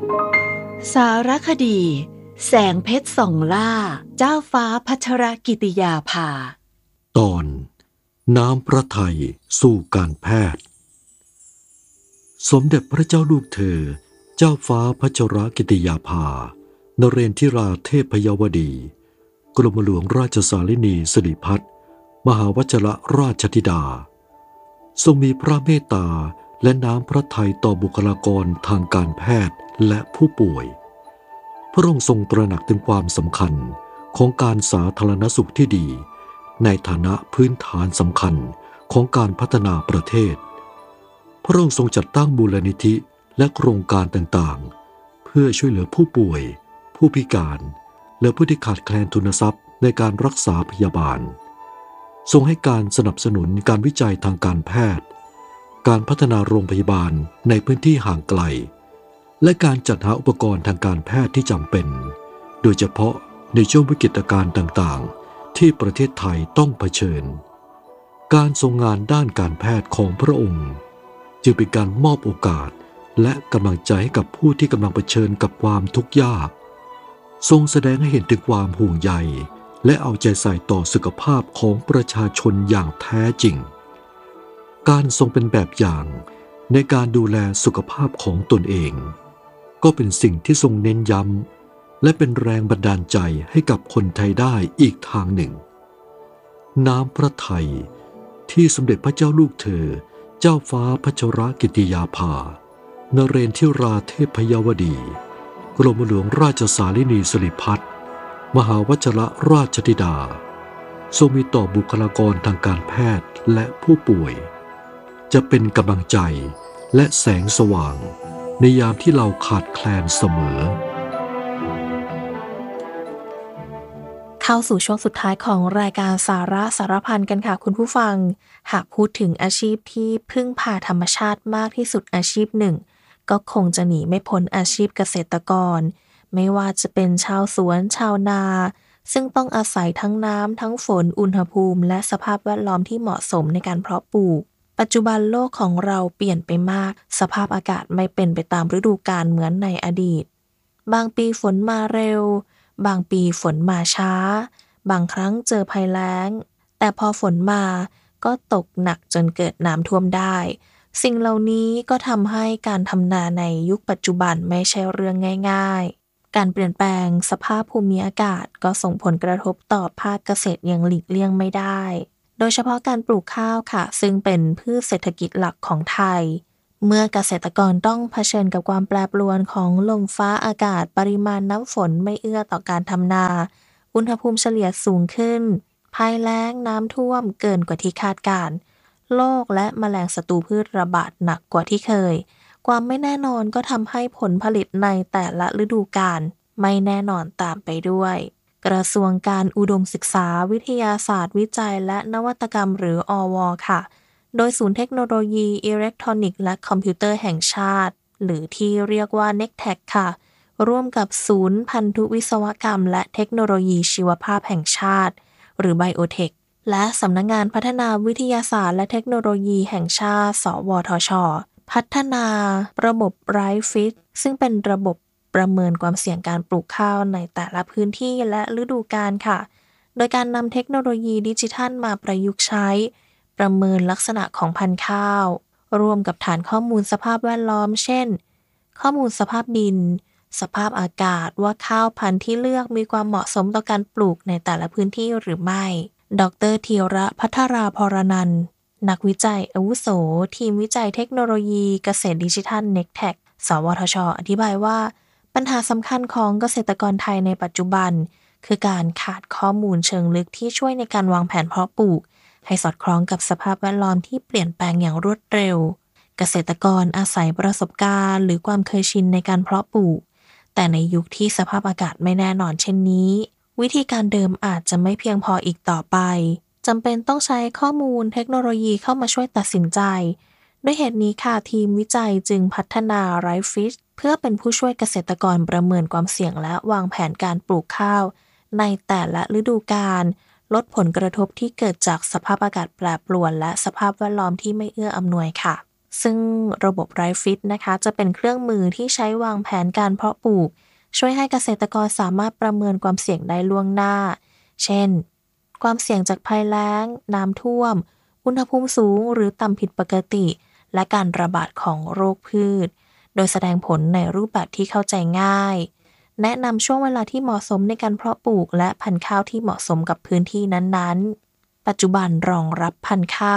สารคดีแสงเพชรส่องล่าเจ้าฟ้าพัชรกิติยาภาตอนน้ำพระทัยสู่การแพทย์สมเด็จพระเจ้าลูกเธอเจ้าฟ้าพัชรกิติยาภานเรนทิราเทพยวดีกรมหลวงราชสารินีสิริพัฒน์มหาวชรราชธิดาทรงมีพระเมตตาและน้ำพระทัยต่อบุคลากรทางการแพทย์และผู้ป่วยพระองค์ทรงตระหนักถึงความสำคัญของการสาธารณสุขที่ดีในฐานะพื้นฐานสำคัญของการพัฒนาประเทศพระองค์ทรงจัดตั้งมูลนิธิและโครงการต่างๆเพื่อช่วยเหลือผู้ป่วยผู้พิการและผู้ที่ขาดแคลนทุนทรัพย์ในการรักษาพยาบาลทรงให้การสนับสนุนการวิจัยทางการแพทย์การพัฒนาโรงพยาบาลในพื้นที่ห่างไกลและการจัดหาอุปกรณ์ทางการแพทย์ที่จำเป็นโดยเฉพาะในช่วงวิกฤตการณ์ต่างๆที่ประเทศไทยต้องเผชิญการทรงงานด้านการแพทย์ของพระองค์จึงเป็นการมอบโอกาสและกำลังใจให้กับผู้ที่กำลังเผชิญกับความทุกข์ยากทรงแสดงให้เห็นถึงความห่วงใยและเอาใจใส่ต่อสุขภาพของประชาชนอย่างแท้จริงการทรงเป็นแบบอย่างในการดูแลสุขภาพของตนเองก็เป็นสิ่งที่ทรงเน้นย้ำและเป็นแรงบันดาลใจให้กับคนไทยได้อีกทางหนึ่งน้ำพระทัยที่สมเด็จพระเจ้าลูกเธอเจ้าฟ้าพัชรกิติยาภานเรนทิราเทพยวดีกรมหลวงราชสารินีสิริพัฒน์มหาวชรราชธิดาทรงมีต่อบุคลากรทางการแพทย์และผู้ป่วยจะเป็นกำลังใจและแสงสว่างในยามที่เราขาดแคลนเสมอเข้าสู่ช่วงสุดท้ายของรายการสาระสารพันกันค่ะคุณผู้ฟังหากพูดถึงอาชีพที่พึ่งพาธรรมชาติมากที่สุดอาชีพหนึ่งก็คงจะหนีไม่พ้นอาชีพเกษตรกรไม่ว่าจะเป็นชาวสวนชาวนาซึ่งต้องอาศัยทั้งน้ำทั้งฝนอุณหภูมิและสภาพแวดล้อมที่เหมาะสมในการเพาะปลูกปัจจุบันโลกของเราเปลี่ยนไปมากสภาพอากาศไม่เป็นไปตามฤดูกาลเหมือนในอดีตบางปีฝนมาเร็วบางปีฝนมาช้าบางครั้งเจอภัยแล้งแต่พอฝนมาก็ตกหนักจนเกิดน้ำท่วมได้สิ่งเหล่านี้ก็ทำให้การทำนาในยุคปัจจุบันไม่ใช่เรื่องง่ายๆการเปลี่ยนแปลงสภาพภูมิอากาศก็ส่งผลกระทบต่อภาคเกษตรอย่างหลีกเลี่ยงไม่ได้โดยเฉพาะการปลูกข้าวค่ะซึ่งเป็นพืชเศรษฐกิจหลักของไทยเมื่อเกษตรกรต้องเผชิญกับความแปรปรวนของลมฟ้าอากาศปริมาณน้ำฝนไม่เอื้อต่อการทำนาอุณหภูมิเฉลี่ยสูงขึ้นภัยแล้งน้ำท่วมเกินกว่าที่คาดการโรคและแมลงศัตรูพืชระบาดหนักกว่าที่เคยความไม่แน่นอนก็ทำให้ผลผลิตในแต่ละฤดูกาลไม่แน่นอนตามไปด้วยกระทรวงการอุดมศึกษาวิทยาศาสตร์วิจัยและนวัตกรรมหรืออว.ค่ะโดยศูนย์เทคโนโลยีอิเล็กทรอนิกส์และคอมพิวเตอร์แห่งชาติหรือที่เรียกว่า NECTEC ค่ะร่วมกับศูนย์พันธุวิศวกรรมและเทคโนโลยีชีวภาพแห่งชาติหรือ Biotech และสำนักงานพัฒนาวิทยาศาสตร์และเทคโนโลยีแห่งชาติสวทช.พัฒนาระบบ RightFit ซึ่งเป็นระบบประเมินความเสี่ยงการปลูกข้าวในแต่ละพื้นที่และฤดูกาลค่ะโดยการนำเทคโนโลยีดิจิทัลมาประยุกต์ใช้ประเมินลักษณะของพันธุ์ข้าวรวมกับฐานข้อมูลสภาพแวดล้อมเช่นข้อมูลสภาพดินสภาพอากาศว่าข้าวพันธุ์ที่เลือกมีความเหมาะสมต่อการปลูกในแต่ละพื้นที่หรือไม่ดร.ธีระภัทราพรนันท์นักวิจัยอาวุโสทีมวิจัยเทคโนโลยีเกษตรดิจิทัล NECTEC สวทช.อธิบายว่าปัญหาสำคัญของเกษตรกรไทยในปัจจุบันคือการขาดข้อมูลเชิงลึกที่ช่วยในการวางแผนเพาะปลูกให้สอดคล้องกับสภาพแวดล้อมที่เปลี่ยนแปลงอย่างรวดเร็วเกษตรกรอาศัยประสบการณ์หรือความเคยชินในการเพาะปลูกแต่ในยุคที่สภาพอากาศไม่แน่นอนเช่นนี้วิธีการเดิมอาจจะไม่เพียงพออีกต่อไปจำเป็นต้องใช้ข้อมูลเทคโนโลยีเข้ามาช่วยตัดสินใจด้วยเหตุนี้ค่ะทีมวิจัยจึงพัฒนา RightFit เพื่อเป็นผู้ช่วยเกษตรกรประเมินความเสี่ยงและวางแผนการปลูกข้าวในแต่ละฤดูกาลลดผลกระทบที่เกิดจากสภาพอากาศแปรปรวนและสภาพแวดล้อมที่ไม่เอื้ออำนวยค่ะซึ่งระบบไรฟิตนะคะจะเป็นเครื่องมือที่ใช้วางแผนการเพาะปลูกช่วยให้เกษตรกรสามารถประเมินความเสี่ยงได้ล่วงหน้าเช่นความเสี่ยงจากภัยแล้งน้ำท่วมอุณหภูมิสูงหรือต่ำผิดปกติและการระบาดของโรคพืชโดยแสดงผลในรูปแบบที่เข้าใจง่ายแนะนำช่วงเวลาที่เหมาะสมในการเพาะปลูกและพันธุ์ข้าวที่เหมาะสมกับพื้นที่นั้นๆปัจจุบันรองรับพันธุ์ข้าว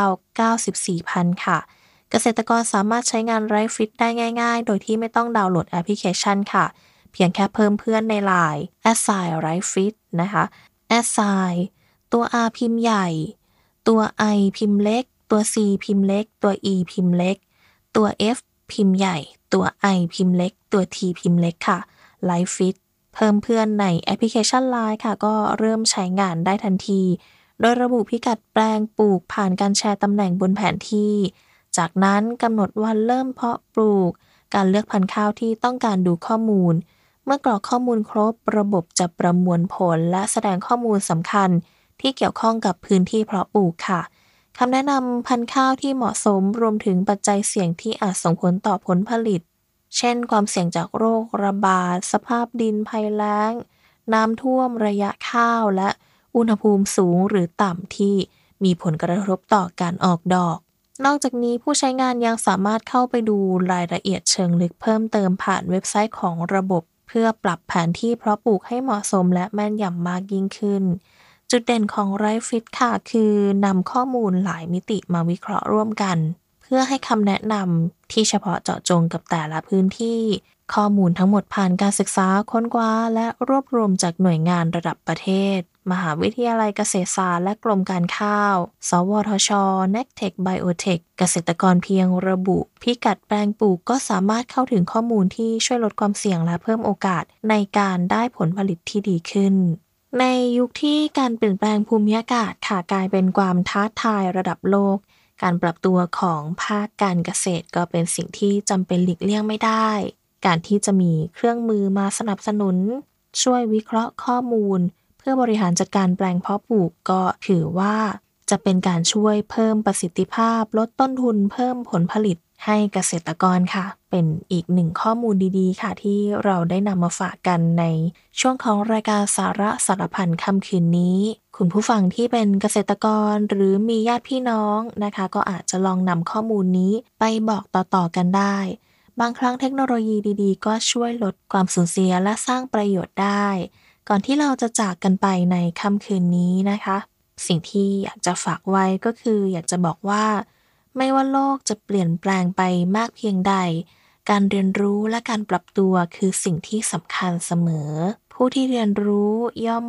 94 พันธุ์ค่ะเกษตรกรสามารถใช้งานไรฟิตได้ง่ายๆโดยที่ไม่ต้องดาวน์โหลดแอปพลิเคชันค่ะเพียงแค่เพิ่มเพื่อนใน LINE @rightfit นะคะ ตัว R พิมพ์ใหญ่ตัว I พิมพ์เล็กตัว C พิมพ์เล็กตัว E พิมพ์เล็กตัว F พิมพ์ใหญ่ตัว I พิมพ์เล็กตัว T พิมพ์เล็กค่ะ LightFit เพิ่มเพื่อนในแอปพลิเคชัน LINE ค่ะก็เริ่มใช้งานได้ทันทีโดยระบุพิกัดแปลงปลูกผ่านการแชร์ตำแหน่งบนแผนที่จากนั้นกำหนดวันเริ่มเพาะปลูกการเลือกพันธุ์ข้าวที่ต้องการดูข้อมูลเมื่อกรอกข้อมูลครบระบบจะประมวลผลและแสดงข้อมูลสำคัญที่เกี่ยวข้องกับพื้นที่เพาะปลูกค่ะคำแนะนำพันธุ์ข้าวที่เหมาะสมรวมถึงปัจจัยเสี่ยงที่อาจส่งผลต่อผลผลิตเช่นความเสี่ยงจากโรคระบาดสภาพดินภัยแล้งน้ำท่วมระยะข้าวและอุณหภูมิสูงหรือต่ำที่มีผลกระทบต่อการออกดอกนอกจากนี้ผู้ใช้งานยังสามารถเข้าไปดูรายละเอียดเชิงลึกเพิ่มเติมผ่านเว็บไซต์ของระบบเพื่อปรับแผนที่เพาะปลูกให้เหมาะสมและแม่นยำมากยิ่งขึ้นจุดเด่นของไรฟิตค่ะคือนำข้อมูลหลายมิติมาวิเคราะห์ร่วมกันเพื่อให้คำแนะนำที่เฉพาะเจาะจงกับแต่ละพื้นที่ข้อมูลทั้งหมดผ่านการศึกษาค้นคว้าและรวบรวมจากหน่วยงานระดับประเทศมหาวิทยาลัยเกษตรศาสตร์และกรมการข้าวสวทช NECTEC Biotech เกษตรกรเพียงระบุพิกัดแปลงปลูกก็สามารถเข้าถึงข้อมูลที่ช่วยลดความเสี่ยงและเพิ่มโอกาสในการได้ผลผลิตที่ดีขึ้นในยุคที่การเปลี่ยนแปลงภูมิอากาศค่ะกลายเป็นความท้าทายระดับโลกการปรับตัวของภาคการเกษตรก็เป็นสิ่งที่จำเป็นหลีกเลี่ยงไม่ได้การที่จะมีเครื่องมือมาสนับสนุนช่วยวิเคราะห์ข้อมูลเพื่อบริหารจัดการแปลงเพาะปลูกก็ถือว่าจะเป็นการช่วยเพิ่มประสิทธิภาพลดต้นทุนเพิ่มผลผลิตให้เกษตรกรค่ะเป็นอีกหนึ่งข้อมูลดีๆค่ะที่เราได้นำมาฝากกันในช่วงของรายการสาระสารพันค่ำคืนนี้คุณผู้ฟังที่เป็นเกษตรกรหรือมีญาติพี่น้องนะคะก็อาจจะลองนำข้อมูลนี้ไปบอกต่อๆกันได้บางครั้งเทคโนโลยีดีๆก็ช่วยลดความสูญเสียและสร้างประโยชน์ได้ก่อนที่เราจะจากกันไปในค่ำคืนนี้นะคะสิ่งที่อยากจะฝากไว้ก็คืออยากจะบอกว่าไม่ว่าโลกจะเปลี่ยนแปลงไปมากเพียงใดการเรียนรู้และการปรับตัวคือสิ่งที่สำคัญเสมอผู้ที่เรียนรู้ย่อม